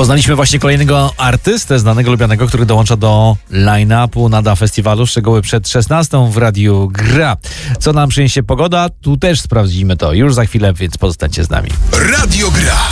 Poznaliśmy właśnie kolejnego artystę, znanego, lubianego, który dołącza do line-upu Nada Festiwalu. Szczegóły przed 16 w Radiu Gra. Co nam przyniesie pogoda? Tu też sprawdzimy to już za chwilę, więc pozostańcie z nami. Radio Gra.